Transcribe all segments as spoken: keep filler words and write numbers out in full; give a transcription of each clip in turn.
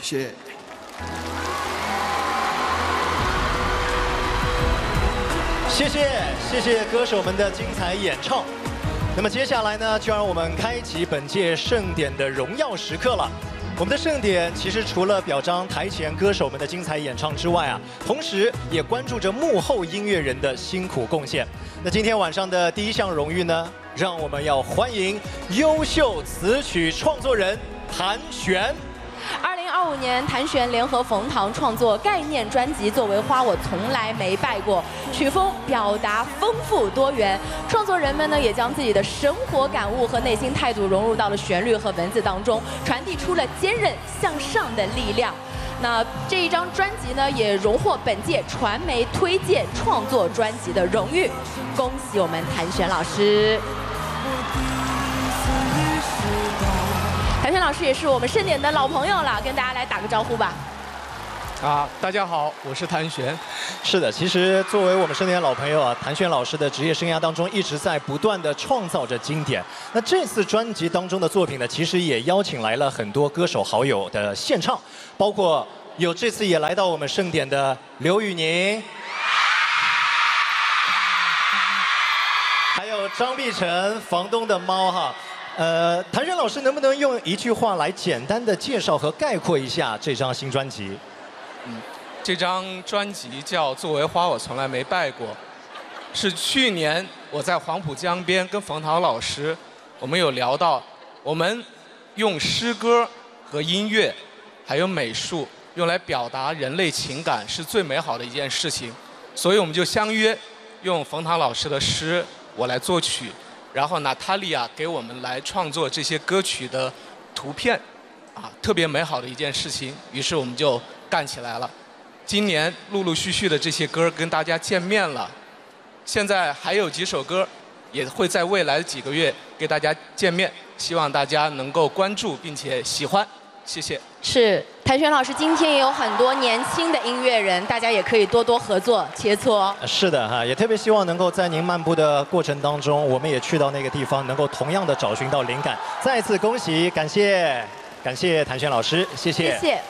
谢谢。 谢谢谢谢歌手们的精彩演唱。那么接下来呢，就让我们开启本届盛典的荣耀时刻了。我们的盛典其实除了表彰台前歌手们的精彩演唱之外啊，同时也关注着幕后音乐人的辛苦贡献。那今天晚上的第一项荣誉呢，让我们要欢迎优秀词曲创作人谭旋。 二零二五年，谭旋联合冯唐创作概念专辑《作为花我从来没败过》，曲风表达丰富多元，创作人们呢也将自己的生活感悟和内心态度融入到了旋律和文字当中，传递出了坚韧向上的力量。那这一张专辑呢，也荣获本届传媒推荐创作专辑的荣誉，恭喜我们谭旋老师。谭旋老师也是我们盛典的老朋友了，跟大家来打个招呼吧。 啊，大家好，我是谭旋。 是的，其实作为我们盛典老朋友啊，谭旋老师的职业生涯当中一直在不断的创造着经典。那这次专辑当中的作品呢，其实也邀请来了很多歌手好友的献唱，包括有这次也来到我们盛典的刘宇宁，还有张碧晨、房东的猫哈。呃，谭旋老师能不能用一句话来简单的介绍和概括一下这张新专辑？ 嗯，这张专辑叫《作为花我从来没败过》，是去年我在黄浦江边跟冯唐老师，我们有聊到，我们用诗歌和音乐，还有美术，用来表达人类情感是最美好的一件事情，所以我们就相约，用冯唐老师的诗，我来作曲。然后娜塔莉亚给我们来创作这些歌曲的图片，啊，特别美好的一件事情。于是我们就干起来了。今年陆陆续续的这些歌跟大家见面了，现在还有几首歌也会在未来的几个月给大家见面，希望大家能够关注并且喜欢。谢谢。 是谭旋老师，今天也有很多年轻的音乐人，大家也可以多多合作切磋哦。 是的哈，也特别希望能够在您漫步的过程当中，我们也去到那个地方，能够同样的找寻到灵感。再次恭喜，感谢感谢谭旋老师，谢谢。 谢谢。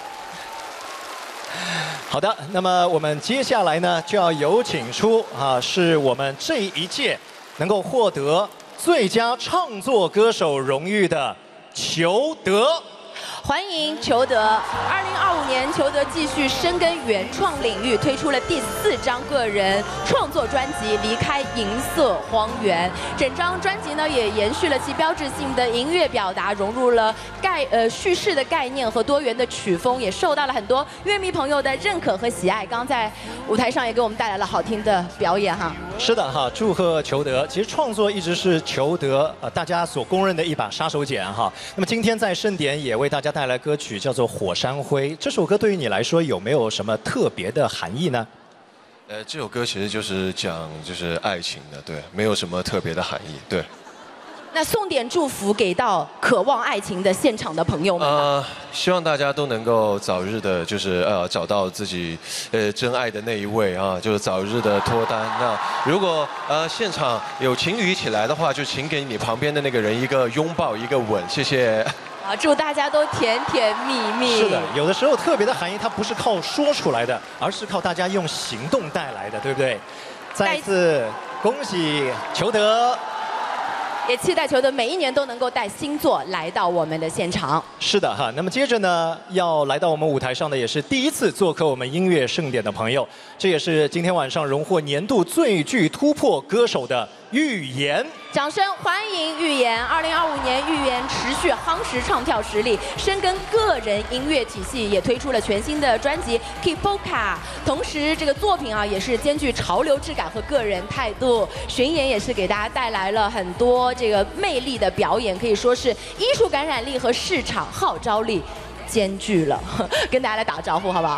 好的，那么我们接下来呢，就要有请出啊，是我们这一届能够获得最佳创作歌手荣誉的裘德。 欢迎裘德。二零二五年，裘德继续深耕原创领域，推出了第四张个人创作专辑《离开银色荒原》。整张专辑呢，也延续了其标志性的音乐表达，融入了概呃叙事的概念和多元的曲风，也受到了很多乐迷朋友的认可和喜爱。刚刚在舞台上也给我们带来了好听的表演哈。 是的哈，祝贺裘德。其实创作一直是裘德呃大家所公认的一把杀手锏哈。那么今天在盛典也为大家带来歌曲叫做《火山灰》，这首歌对于你来说有没有什么特别的含义呢？ 呃，这首歌其实就是讲就是爱情的，对，没有什么特别的含义，对。 那送点祝福给到渴望爱情的现场的朋友们。 呃，希望大家都能够早日的，就是呃找到自己呃真爱的那一位啊，就是早日的脱单。那如果呃现场有情侣一起来的话，就请给你旁边的那个人一个拥抱，一个吻，谢谢。 啊，祝大家都甜甜蜜蜜。 是的，有的时候特别的含义，它不是靠说出来的，而是靠大家用行动带来的，对不对？再次恭喜裘德。 也期待裘德每一年都能够带新作来到我们的现场。 是的哈，那么接着呢，要来到我们舞台上的也是第一次做客我们音乐盛典的朋友，这也是今天晚上荣获年度最具突破歌手的预言。 掌声欢迎预言！二零二五年，预言持续夯实唱跳实力，深耕个人音乐体系，也推出了全新的专辑《Kipoka》。同时，这个作品啊，也是兼具潮流质感和个人态度。巡演也是给大家带来了很多这个魅力的表演，可以说是艺术感染力和市场号召力兼具了。跟大家来打个招呼，好不好？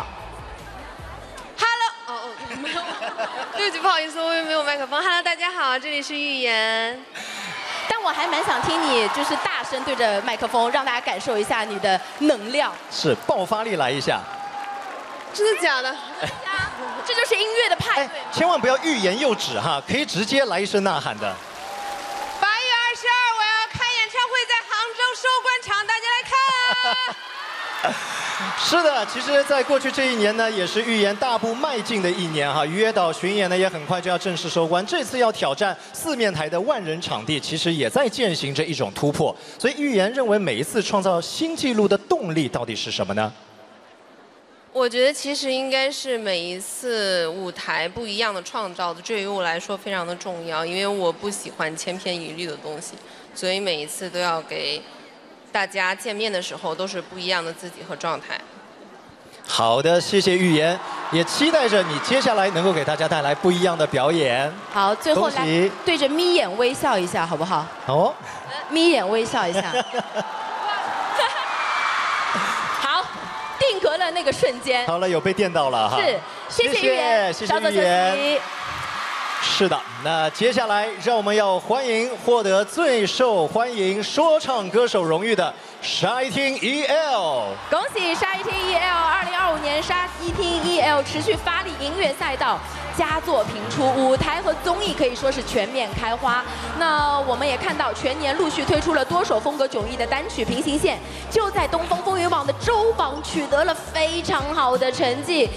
Hello， 哦哦，没有，对不起，不好意思，我也没有麦克风。Hello， 大家好，这里是预言。 但我还蛮想听你就是大声对着麦克风，让大家感受一下你的能量。 是爆发力来一下。 真的假的？ 这就是音乐的派对。 千万不要欲言又止哈，可以直接来一声呐喊的。 八月二十二，我要开演唱会，在杭州收官场，大家来看啊！ 是的，其实，在过去这一年呢，也是预言大步迈进的一年哈。渔野岛巡演呢，也很快就要正式收官。这次要挑战四面台的万人场地，其实也在践行着一种突破。所以，预言认为每一次创造新纪录的动力到底是什么呢？ 我觉得其实应该是每一次舞台不一样的创造的，对于我来说非常的重要，因为我不喜欢千篇一律的东西，所以每一次都要给大家见面的时候都是不一样的自己和状态。 好的，谢谢预言，也期待着你接下来能够给大家带来不一样的表演。 好，最后来恭喜对着眯眼微笑一下，好不好？ 哦， 眯眼微笑一下。好，定格了那个瞬间。 好了，有被电到了哈。 是，谢谢预言， 谢谢稍作休预言。 息。 是的，那接下来让我们要欢迎获得最受欢迎说唱歌手荣誉的沙一汀 E L。 恭喜沙一汀 E L， 二零二五年沙一汀 E L 持续发力音乐赛道，佳作频出，舞台和综艺可以说是全面开花。那我们也看到全年陆续推出了多首风格迥异的单曲《平行线》，就在东风风云榜的周榜取得了非常好的成绩。